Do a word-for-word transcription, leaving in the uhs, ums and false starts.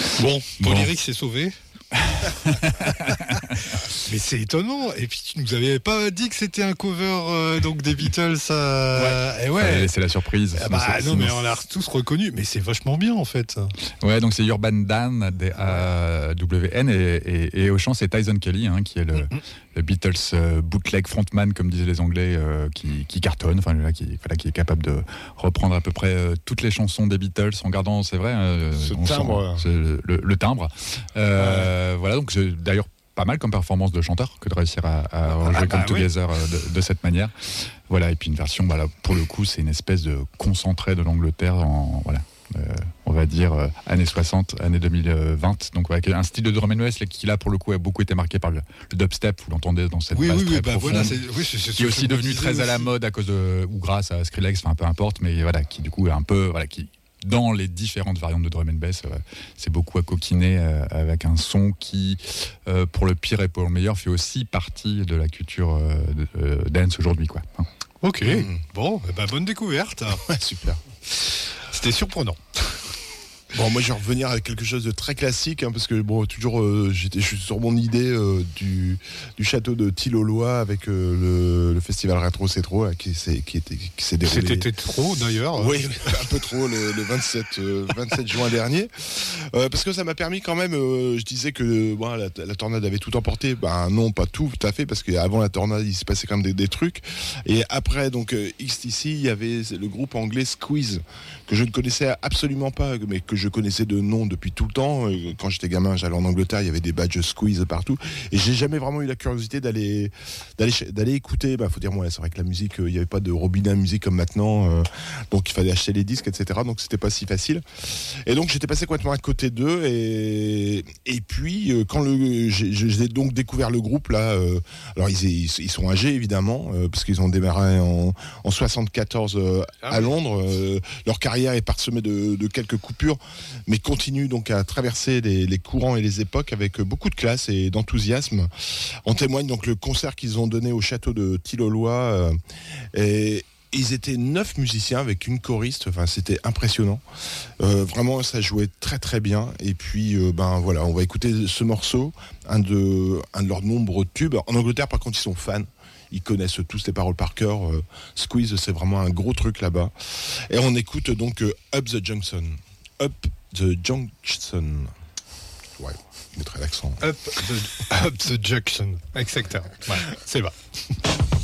Bon, Paul Bon. Eric s'est sauvé. Mais c'est étonnant. Et puis tu nous avais pas dit que c'était un cover euh, donc des Beatles. Euh... Ouais. Et ouais. Fallait laisser la surprise. Ah bah Sinon, non, c'est- mais on l'a tous reconnu. Mais c'est vachement bien en fait. Ouais, donc c'est Urban Dan, D A W N, et, et, et au chant, c'est Tyson Kelly, hein, qui est le, Mm-hmm. le Beatles euh, bootleg frontman, comme disaient les Anglais, euh, qui, qui cartonne, enfin, là, qui, voilà, qui est capable de reprendre à peu près euh, toutes les chansons des Beatles en gardant, c'est vrai, euh, Ce on sent, timbre. c'est le, le- le timbre. Euh, Voilà, donc c'est d'ailleurs pas mal comme performance de chanteur que de réussir à, à rejouer Ah, bah, Come oui. Together euh, de, de cette manière. Voilà, et puis une version, voilà, pour le coup, c'est une espèce de concentré de l'Angleterre en, voilà, euh, on va dire euh, années soixante, années deux mille vingt. Donc avec un style de drum and bass qui là pour le coup a beaucoup été marqué par le, le dubstep, vous l'entendez dans cette Oui, basse oui, très oui. Bah profonde, voilà. C'est, oui, c'est, c'est qui est aussi devenu très à la mode à cause de ou grâce à Skrillex, enfin peu importe, mais voilà, qui du coup est un peu, voilà, qui dans les différentes variantes de drum and bass, euh, c'est beaucoup à coquiner euh, avec un son qui, euh, pour le pire et pour le meilleur, fait aussi partie de la culture euh, de, euh, dance aujourd'hui, quoi. Hein. Ok. Mm. Bon, eh ben, bonne découverte. Ouais, super. C'était surprenant. Bon, moi, je vais revenir à quelque chose de très classique, hein, parce que bon, toujours, euh, j'étais, je suis sur mon idée euh, du, du château de Tilloloy avec euh, le, le festival Rétro C'est Trop, là, qui s'est, qui était, qui s'est déroulé. C'était trop d'ailleurs. Oui, un peu trop le, le vingt-sept, euh, vingt-sept juin dernier, euh, parce que ça m'a permis quand même. Euh, je disais que bon, la, la tornade avait tout emporté. Ben non, pas tout, tout à fait, parce qu'avant la tornade, il se passait quand même des, des trucs. Et après, donc euh, X T C, il y avait le groupe anglais Squeeze que je ne connaissais absolument pas, mais que je connaissais de nom depuis tout le temps. Euh, Quand j'étais gamin, j'allais en Angleterre, il y avait des badges Squeeze partout, et j'ai jamais vraiment eu la curiosité d'aller d'aller d'aller écouter. Bah, faut dire moi, c'est vrai que la musique, euh, il n'y avait pas de robinet à musique comme maintenant, euh, donc il fallait acheter les disques, et cetera. Donc c'était pas si facile. Et donc j'étais passé complètement à côté d'eux. Et et puis euh, quand le j'ai, j'ai donc découvert le groupe là. Euh, alors ils, ils ils sont âgés évidemment, euh, parce qu'ils ont démarré en en soixante-quatorze euh, Ah à oui. Londres. Euh, leur carrière est parsemée de, de quelques coupures, mais continue donc à traverser les, les courants et les époques avec beaucoup de classe et d'enthousiasme. En témoigne donc le concert qu'ils ont donné au château de Tilloloy. Euh, et ils étaient neuf musiciens avec une choriste. Enfin, c'était impressionnant. Euh, vraiment, ça jouait très très bien. Et puis, euh, ben voilà, on va écouter ce morceau, un de, un de leurs nombreux tubes. En Angleterre, par contre, ils sont fans. Ils connaissent tous les paroles par cœur. Euh, Squeeze, c'est vraiment un gros truc là-bas. Et on écoute donc euh, Up the Junction. Up the Junction. Ouais, je mettrai l'accent. Up the, up the junction. Exactement. Ouais, c'est vrai.